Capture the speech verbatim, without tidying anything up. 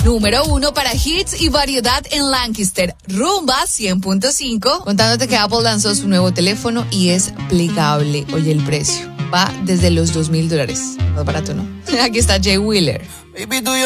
Número uno para hits y variedad en Lancaster. Rumba cien punto cinco. Contándote que Apple lanzó su nuevo teléfono y es plegable. Oye, el precio va desde los dos mil dólares. Más barato, ¿no? Aquí está Jay Wheeler. Baby, do you